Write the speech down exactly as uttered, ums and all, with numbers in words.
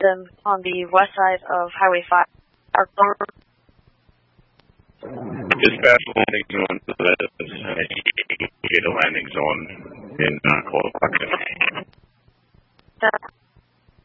them on the west side of Highway five. Our Dispatch landing zone to the get a landing zone in uh, Colorado.